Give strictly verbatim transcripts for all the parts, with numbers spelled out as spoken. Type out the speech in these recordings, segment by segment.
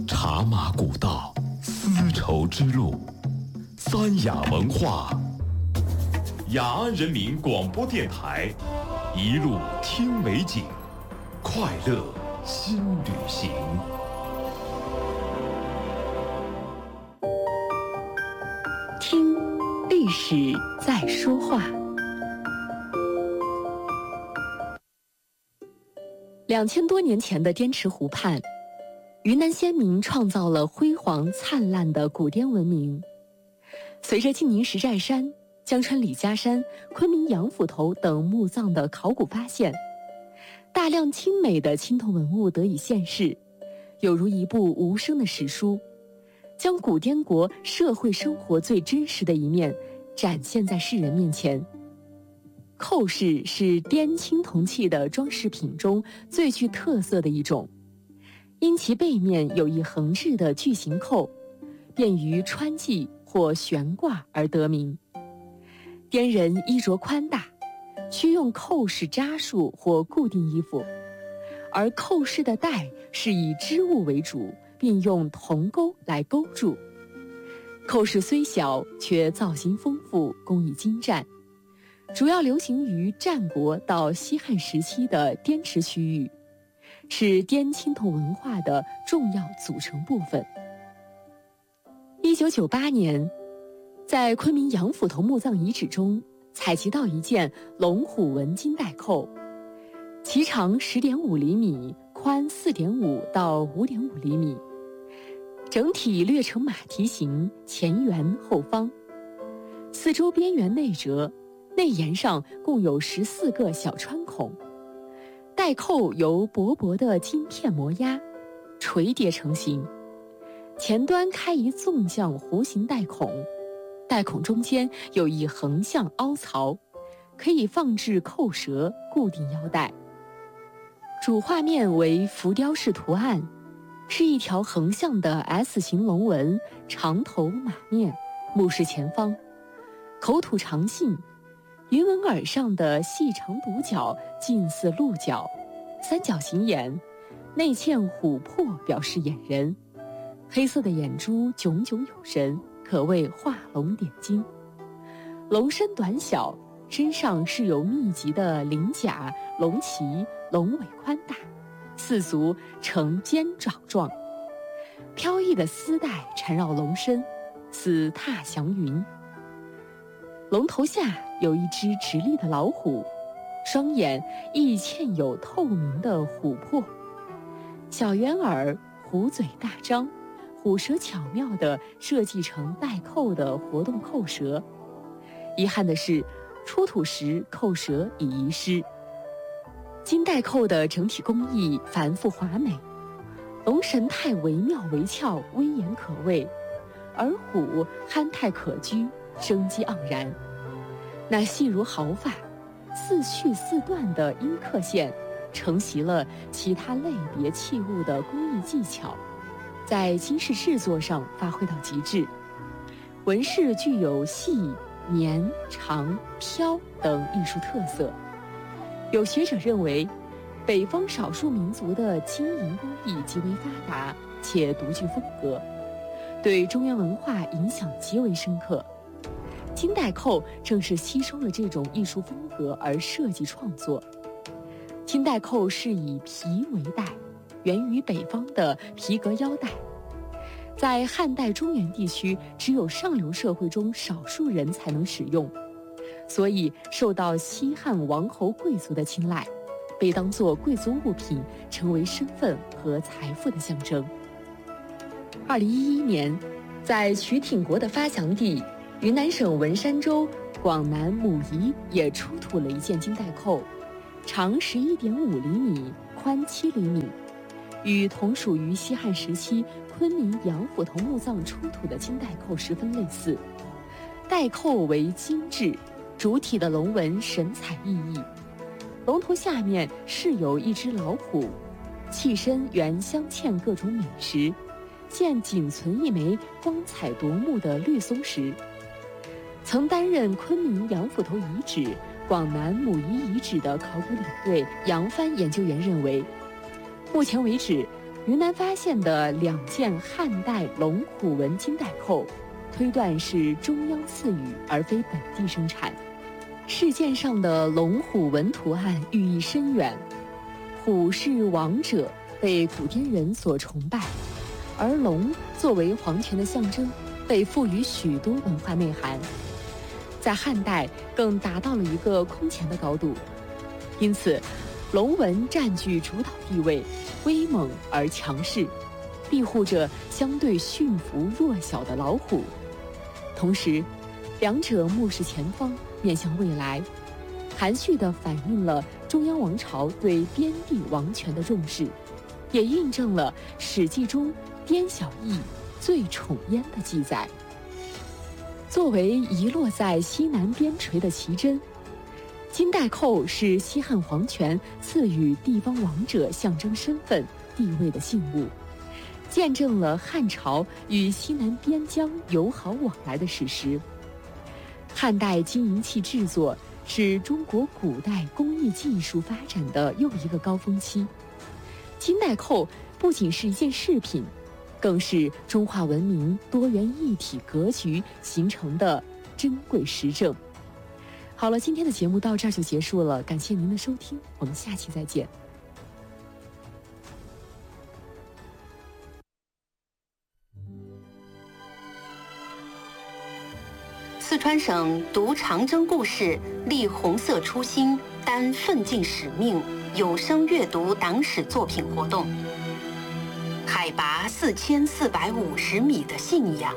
茶马古道，丝绸之路，三雅文化。雅安人民广播电台，一路听美景，快乐新旅行。 听历史在说话。两千多年前的滇池湖畔，云南先民创造了辉煌灿烂的古滇文明。随着晋宁石寨山、江川李家山、昆明杨府头等墓葬的考古发现，大量精美的青铜文物得以现世，有如一部无声的史书，将古滇国社会生活最真实的一面展现在世人面前。扣饰是滇青铜器的装饰品中最具特色的一种，因其背面有一横置的巨型扣，便于穿系或悬挂而得名。滇人衣着宽大，需用扣饰扎束或固定衣服，而扣饰的带是以织物为主，并用铜钩来勾住。扣饰虽小，却造型丰富，工艺精湛，主要流行于战国到西汉时期的滇池区域，是滇青铜文化的重要组成部分。一九九八年，在昆明杨府头墓葬遗址中采集到一件龙虎纹金带扣，其长 十点五厘米，宽 四点五到五点五厘米，整体略呈马蹄形，前圆后方，四周边缘内折，内沿上共有十四个小穿孔，带扣由薄薄的金片磨压，垂叠成型，前端开一纵向弧形带孔，带孔中间有一横向凹槽，可以放置扣舌，固定腰带。主画面为浮雕式图案，是一条横向的 S 型龙纹，长头马面，目视前方，口吐长信，云纹耳上的细长独角近似鹿角，三角形眼，内嵌琥珀表示眼人，黑色的眼珠炯炯有神，可谓画龙点睛。龙身短小，身上是有密集的鳞甲、龙鳍，龙尾宽大，四足呈尖爪状，飘逸的丝带缠绕龙身，似踏祥云。龙头下有一只直立的老虎，双眼亦嵌有透明的琥珀，小圆耳，虎嘴大张，虎舌巧妙地设计成带扣的活动扣舌。遗憾的是，出土时扣舌已遗失。金带扣的整体工艺繁复华美，龙神态惟妙惟肖，威严可畏，而虎憨态可掬，生机盎然。那细如毫发，似续似断的阴刻线，承袭了其他类别器物的工艺技巧，在金饰制作上发挥到极致。纹饰具有细、绵、长、飘等艺术特色。有学者认为，北方少数民族的金银工艺极为发达且独具风格，对中原文化影响极为深刻。金带扣正是吸收了这种艺术风格而设计创作。金带扣是以皮为带，源于北方的皮革腰带，在汉代中原地区只有上流社会中少数人才能使用，所以受到西汉王侯贵族的青睐，被当作贵族物品，成为身份和财富的象征。二零一一年，在曲挺国的发祥地云南省文山州广南母仪也出土了一件金带扣，长 十一点五厘米，宽七厘米，与同属于西汉时期昆明杨府头墓葬出土的金带扣十分类似。带扣为精致，主体的龙纹神采奕奕，龙头下面饰有一只老虎，器身原镶嵌各种美石，现仅存一枚光彩夺目的绿松石。曾担任昆明杨府头遗址、广南母仪遗址的考古领队杨帆研究员认为，目前为止， 云南发现的两件汉代龙虎纹金带扣，推断是中央赐予而非本地生产。饰件上的龙虎纹图案寓意深远，虎是王者，被古滇人所崇拜，而龙作为皇权的象征，被赋予许多文化内涵。在汉代更达到了一个空前的高度，因此龙纹占据主导地位，威猛而强势，庇护着相对驯服弱小的老虎。同时，两者目视前方，面向未来，含蓄地反映了中央王朝对边地王权的重视，也印证了《史记》中滇小邑最宠焉的记载。作为遗落在西南边陲的奇珍，金带扣是西汉皇权赐予地方王者象征身份地位的信物，见证了汉朝与西南边疆友好往来的史实。汉代金银器制作是中国古代工艺技术发展的又一个高峰期。金带扣不仅是一件饰品，更是中华文明多元一体格局形成的珍贵实证。好了，今天的节目到这儿就结束了，感谢您的收听，我们下期再见。 四川省读长征故事，立红色初心，担奋进使命有声阅读党史作品活动。海拔四千四百五十米的信仰。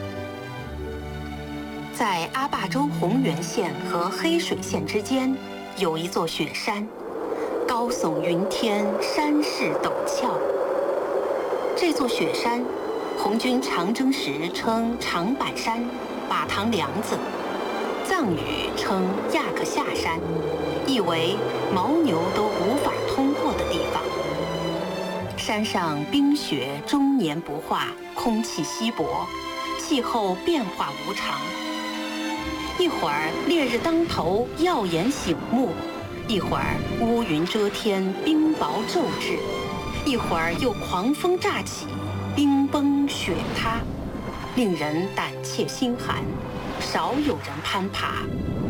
在阿坝州红原县和黑水县之间，有一座雪山，高耸云天，山势陡峭。这座雪山，红军长征时称长板山、把塘梁子，藏语称亚克夏山，意为牦牛都无法通过的地方。山上冰雪终年不化，空气稀薄，气候变化无常。一会儿烈日当头，耀眼醒目；一会儿乌云遮天，冰雹骤至；一会儿又狂风乍起，冰崩雪塌，令人胆怯心寒，少有人攀爬。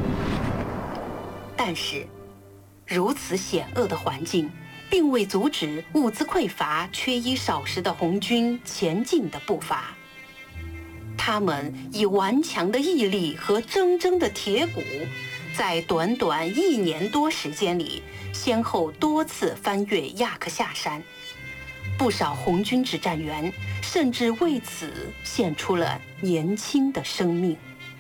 但是，如此险恶的环境，并未阻止物资匮乏、缺衣少食的红军前进的步伐。他们以顽强的毅力和铮铮的铁骨，在短短一年多时间里，先后多次翻越亚克夏山。不少红军指战员甚至为此献出了年轻的生命。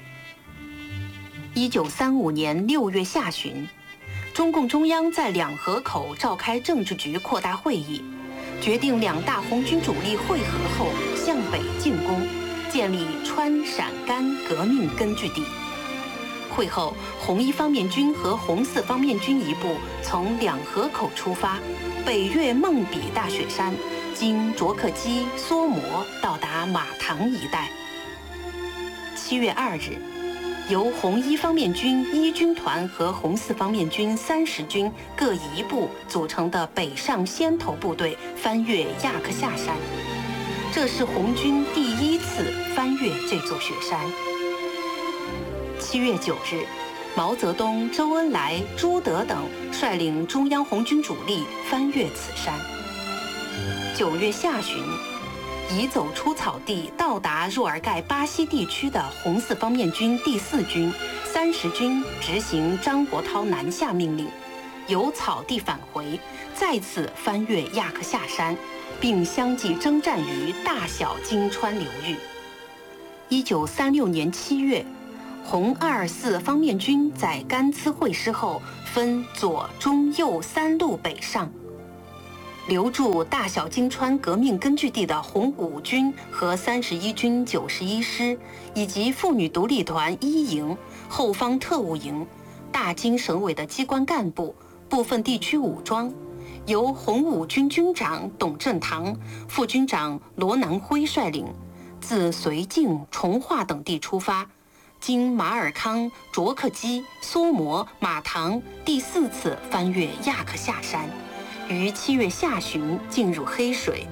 一九三五年六月下旬，中共中央在两河口召开政治局扩大会议，决定两大红军主力会合后向北进攻，建立川陕甘革命根据地。会后，红一方面军和红四方面军一部从两河口出发，北越孟比大雪山，经卓克基、梭摩到达马塘一带。七月二日，由红一方面军一军团和红四方面军三十军各一部组成的北上先头部队翻越亚克夏山，这是红军第一次翻越这座雪山。七月九日，毛泽东、周恩来、朱德等率领中央红军主力翻越此山。九月下旬，已走出草地到达若尔盖巴西地区的红四方面军第四军、三十军执行张国焘南下命令，由草地返回，再次翻越亚克夏山，并相继征战于大小金川流域。一九三六年七月，红二四方面军在甘孜会师后，分左、中、右三路北上。留驻大小金川革命根据地的红五军和三十一军九十一师，以及妇女独立团一营、后方特务营、大金省委的机关干部、部分地区武装，由红五军军长董振堂、副军长罗南辉率领，自绥靖、从化等地出发，经马尔康、卓克基、梭摩、马塘，第四次翻越亚克夏山，于七月下旬进入黑水，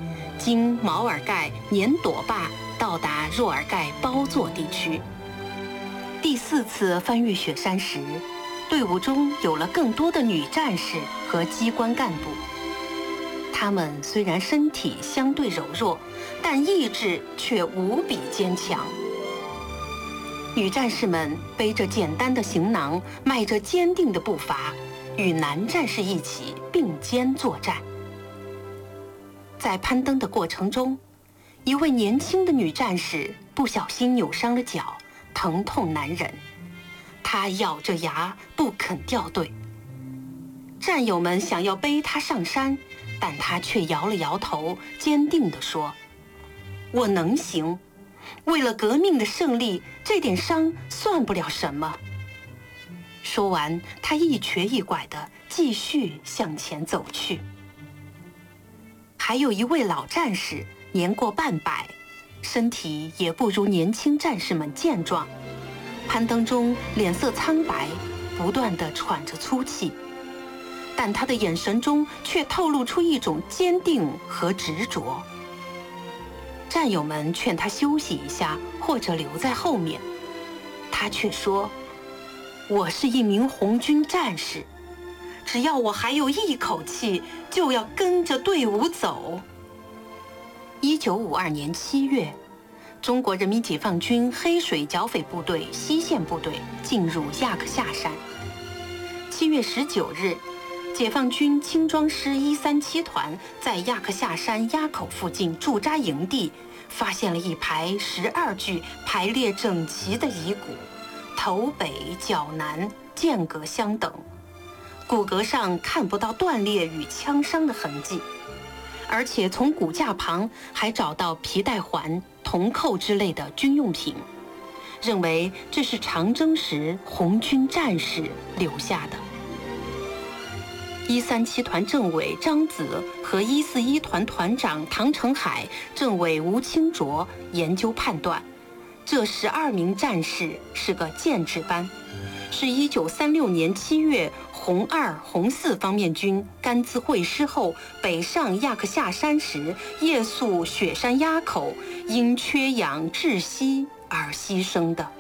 经毛尔盖、年朵坝到达若尔盖包座地区。第四次翻越雪山时，队伍中有了更多的女战士和机关干部。她们虽然身体相对柔弱，但意志却无比坚强。女战士们背着简单的行囊，迈着坚定的步伐，与男战士一起并肩作战。在攀登的过程中，一位年轻的女战士不小心扭伤了脚，疼痛难忍。她咬着牙不肯掉队。战友们想要背她上山，但她却摇了摇头，坚定地说：“我能行。为了革命的胜利，这点伤算不了什么。”说完，她一瘸一拐地继续向前走去。还有一位老战士，年过半百，身体也不如年轻战士们健壮，攀登中脸色苍白，不断地喘着粗气，但他的眼神中却透露出一种坚定和执着。战友们劝他休息一下，或者留在后面，他却说：“我是一名红军战士，只要我还有一口气，就要跟着队伍走。”一九五二年七月，中国人民解放军黑水剿匪部队西线部队进入亚克夏山。七月十九日，解放军轻装师一三七团在亚克夏山垭口附近驻扎营地，发现了一排十二具排列整齐的遗骨，头北脚南，间隔相等，骨骼上看不到断裂与枪伤的痕迹，而且从骨架旁还找到皮带环、铜扣之类的军用品，认为这是长征时红军战士留下的。一三七团政委张子和一四一团团长唐成海、政委吴清卓研究判断，这十二名战士是个建制班，是一九三六年七月红二、红四方面军甘孜会师后北上亚克夏山时，夜宿雪山垭口，因缺氧窒息而牺牲的。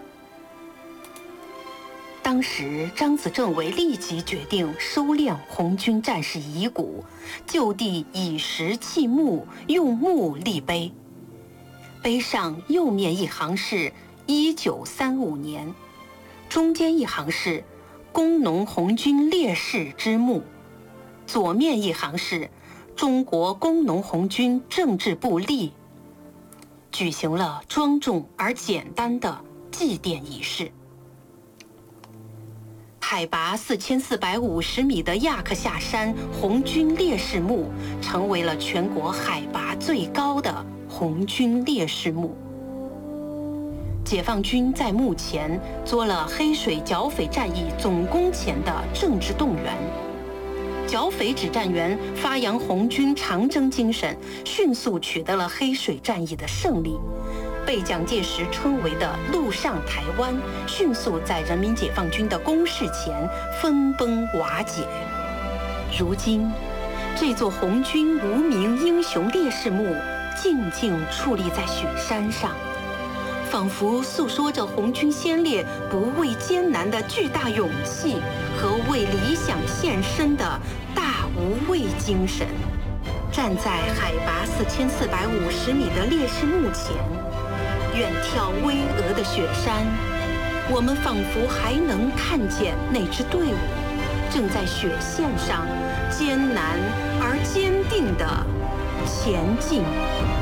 当时张子政委立即决定收敛红军战士遗骨，就地以石砌墓，用木立碑。碑上右面一行是一九三五年，中间一行是工农红军烈士之墓，左面一行是中国工农红军政治部立，举行了庄重而简单的祭奠仪式。海拔四千四百五十米的亚克夏山红军烈士墓成为了全国海拔最高的红军烈士墓。解放军在墓前做了黑水剿匪战役总攻前的政治动员，剿匪指战员发扬红军长征精神，迅速取得了黑水战役的胜利，被蒋介石称为的陆上台湾，迅速在人民解放军的攻势前分崩瓦解。如今，这座红军无名英雄烈士墓静静矗立在雪山上，仿佛诉说着红军先烈不畏艰难的巨大勇气和为理想献身的大无畏精神。站在海拔四千四百五十米的烈士墓前，远眺巍峨的雪山，我们仿佛还能看见那支队伍正在雪线上艰难而坚定地前进。